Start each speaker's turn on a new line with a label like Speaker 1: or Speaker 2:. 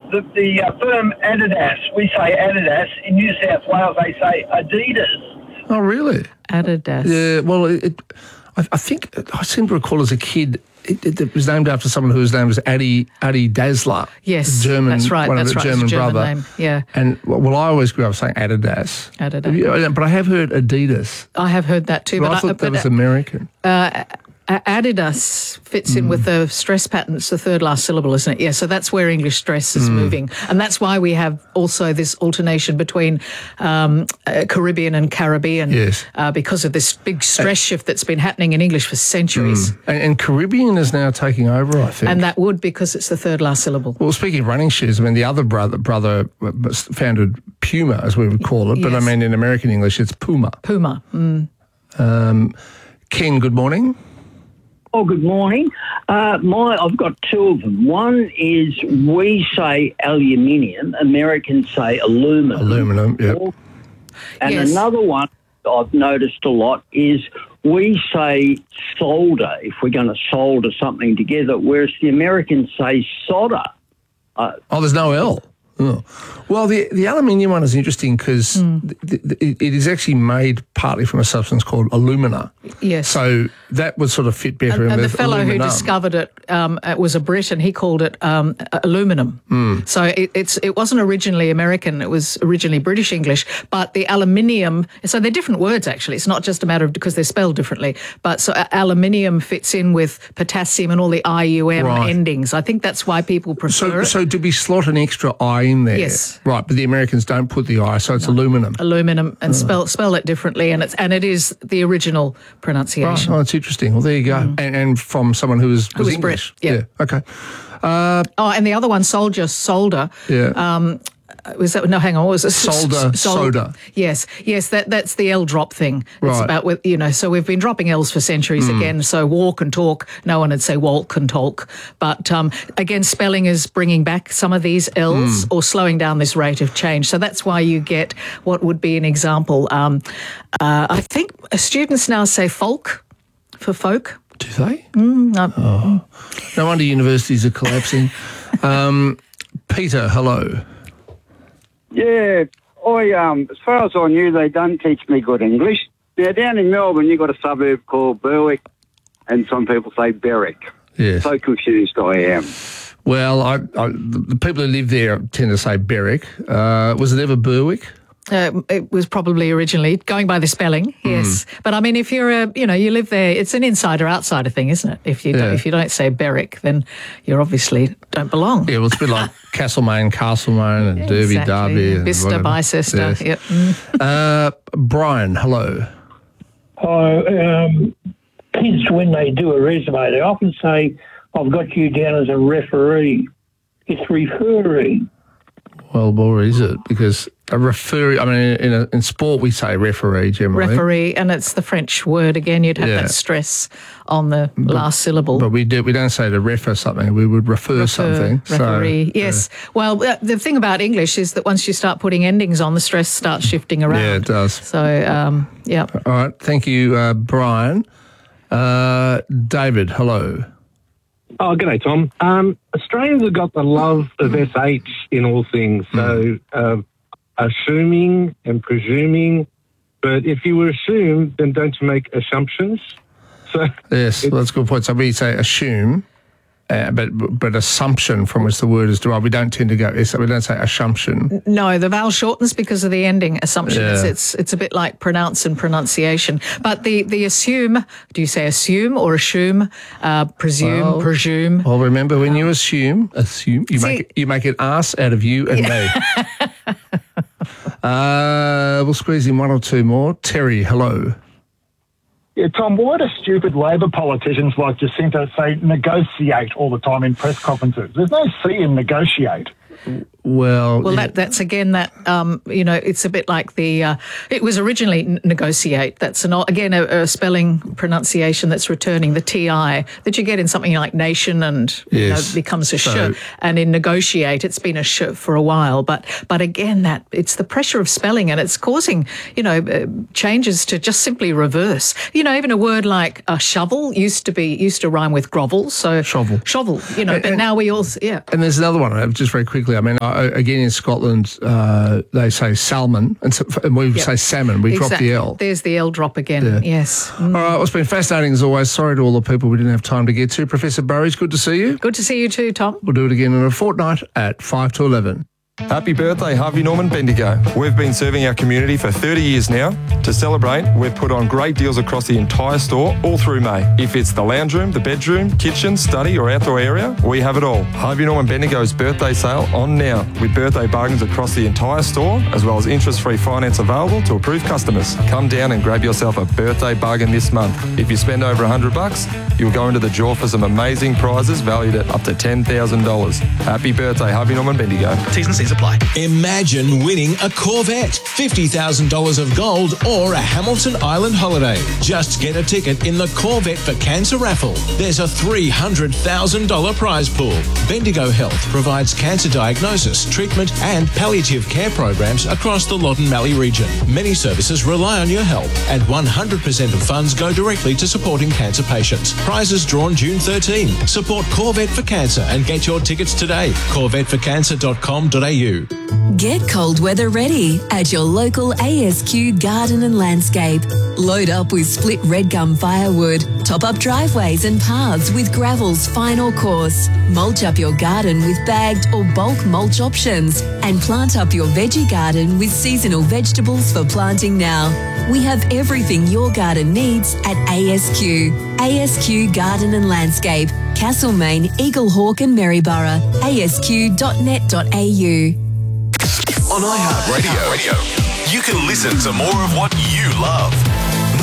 Speaker 1: the firm Adidas, we say Adidas. In New South Wales, they say Adidas.
Speaker 2: Oh, really?
Speaker 3: Adidas.
Speaker 2: Yeah, well, I think, I seem to recall as a kid, it was named after someone whose name was Adi Dassler.
Speaker 3: Yes,
Speaker 2: German,
Speaker 3: that's right.
Speaker 2: One of the German brother.
Speaker 3: Name. Yeah.
Speaker 2: And, well, I always grew up saying Adidas. But I have heard Adidas.
Speaker 3: I have heard that too.
Speaker 2: But I thought that was American.
Speaker 3: Adidas fits in with the stress pattern. It's the third last syllable, isn't it? Yeah, so that's where English stress is moving. And that's why we have also this alternation between Caribbean and Caribbean,
Speaker 2: yes.
Speaker 3: Because of this big stress shift that's been happening in English for centuries.
Speaker 2: And Caribbean is now taking over, I think.
Speaker 3: And that would, because it's the third last syllable.
Speaker 2: Well, speaking of running shoes, I mean, the other brother founded Puma, as we would call it, but I mean, in American English, it's Puma.
Speaker 3: Puma.
Speaker 2: Ken, good morning.
Speaker 4: Oh, good morning. I've got two of them. One is we say aluminium, Americans say aluminum.
Speaker 2: Aluminum, yeah.
Speaker 4: And
Speaker 3: Yes.
Speaker 4: another one I've noticed a lot is we say solder if we're going to solder something together, whereas the Americans say solder.
Speaker 2: There's no L. Oh. Well, the aluminium one is interesting because it is actually made partly from a substance called alumina.
Speaker 3: Yes.
Speaker 2: So that would sort of fit better in
Speaker 3: And the
Speaker 2: with
Speaker 3: fellow
Speaker 2: aluminum.
Speaker 3: who discovered it was a Brit, and he called it aluminum. So it wasn't originally American; it was originally British English. But the aluminium, so they're different words actually. It's not just a matter of because they're spelled differently. But so aluminium fits in with potassium and all the IUM endings. I think that's why people prefer it.
Speaker 2: So did we slot an extra I in there?
Speaker 3: Yes.
Speaker 2: Right, but the Americans don't put the I, so it's aluminum.
Speaker 3: Aluminum, and spell it differently, and it is the original pronunciation.
Speaker 2: Oh, that's interesting. Well, there you go. And from someone who was
Speaker 3: Brit,
Speaker 2: English.
Speaker 3: yeah.
Speaker 2: Okay.
Speaker 3: And the other one, solder.
Speaker 2: Yeah.
Speaker 3: Was that? No, hang on. What was it?
Speaker 2: Soda.
Speaker 3: Yes. That's the L drop thing. It's
Speaker 2: Right.
Speaker 3: about so we've been dropping L's for centuries again. So walk and talk. No one would say walk and talk. But again, spelling is bringing back some of these L's or slowing down this rate of change. So that's why you get what would be an example. I think students now say folk for folk.
Speaker 2: Do they? No wonder universities are collapsing. Peter, hello.
Speaker 5: Yeah, as far as I knew, they don't teach me good English. Now, down in Melbourne, you've got a suburb called Berwick, and some people say Berwick.
Speaker 2: Yes.
Speaker 5: So confused I am.
Speaker 2: Well, the people who live there tend to say Berwick. Was it ever Berwick?
Speaker 3: It was probably originally going by the spelling, yes. But I mean, if you're you live there, it's an insider-outsider thing, isn't it? If you don't say Berwick, then you obviously don't belong.
Speaker 2: Yeah, well, it's a bit like Castlemaine, and Derby,
Speaker 3: Exactly.
Speaker 2: Derby. And
Speaker 3: Bicester,
Speaker 2: whatever.
Speaker 3: Bicester,
Speaker 2: Yes.
Speaker 3: yep.
Speaker 2: Brian, hello.
Speaker 6: Kids, when they do a resume, they often say, I've got you down as a referee. It's referee.
Speaker 2: Well, or is it? Because a referee, I mean, in sport we say referee generally.
Speaker 3: Referee, and it's the French word again. You'd have that stress on the last syllable.
Speaker 2: But we don't say to refer something. We would refer something.
Speaker 3: Referee,
Speaker 2: so,
Speaker 3: yes. Well, the thing about English is that once you start putting endings on, the stress starts shifting around.
Speaker 2: Yeah, it does.
Speaker 3: So, yeah.
Speaker 2: All right. Thank you, Brian. David, hello.
Speaker 7: Oh, g'day, Tom. Australians have got the love of SH in all things, so assuming and presuming. But if you assume, then don't you make assumptions? So
Speaker 2: yes, well, that's a good point. So we say assume, but assumption from which the word is derived. We don't tend to go. We don't say assumption.
Speaker 3: No, the vowel shortens because of the ending assumption.
Speaker 2: Yeah.
Speaker 3: It's a bit like pronounce and pronunciation. But the assume, do you say assume or assume? Presume.
Speaker 2: Well, remember when you assume, you make an ass out of you and me. We'll squeeze in one or two more. Terry, hello.
Speaker 8: Yeah, Tom, why do stupid Labor politicians like Jacinta say negotiate all the time in press conferences? There's no C in negotiate.
Speaker 2: Well,
Speaker 3: that's again that it's a bit like the. It was originally negotiate. That's again a spelling pronunciation that's returning the TI that you get in something like nation and becomes a sh. And in negotiate, it's been a sh for a while. But again, that it's the pressure of spelling, and it's causing changes to just simply reverse. Even a word like shovel used to rhyme with grovel. So shovel. But now we also
Speaker 2: And there's another one. Just very quickly. I mean. Again, in Scotland, they say salmon, and we say salmon. We drop the L.
Speaker 3: There's the L drop again, yes.
Speaker 2: All right, well, it's been fascinating as always. Sorry to all the people we didn't have time to get to. Professor Burridge, good to see you.
Speaker 3: Good to see you too, Tom.
Speaker 2: We'll do it again in a fortnight at 5 to 11.
Speaker 9: Happy birthday, Harvey Norman Bendigo. We've been serving our community for 30 years now. To celebrate, we've put on great deals across the entire store all through May. If it's the lounge room, the bedroom, kitchen, study or outdoor area, we have it all. Harvey Norman Bendigo's birthday sale on now with birthday bargains across the entire store, as well as interest-free finance available to approved customers. Come down and grab yourself a birthday bargain this month. If you spend over $100, you'll go into the draw for some amazing prizes valued at up to $10,000. Happy birthday, Harvey Norman Bendigo.
Speaker 10: T's and C's apply. Imagine winning a Corvette, $50,000 of gold, or a Hamilton Island holiday. Just get a ticket in the Corvette for Cancer raffle. There's a $300,000 prize pool. Bendigo Health provides cancer diagnosis, treatment, and palliative care programs across the Loddon Mallee region. Many services rely on your help, and 100% of funds go directly to supporting cancer patients. Prizes drawn June 13. Support Corvette for Cancer and get your tickets today. CorvetteForCancer.com.au.
Speaker 11: Get cold weather ready at your local ASQ Garden and Landscape. Load up with split red gum firewood, top up driveways and paths with gravel's final course, mulch up your garden with bagged or bulk mulch options, and plant up your veggie garden with seasonal vegetables for planting now. We have everything your garden needs at ASQ. ASQ Garden and Landscape, Castlemaine, Eaglehawk and Maryborough. asq.net.au.
Speaker 12: On iHeartRadio, you can listen to more of what you love.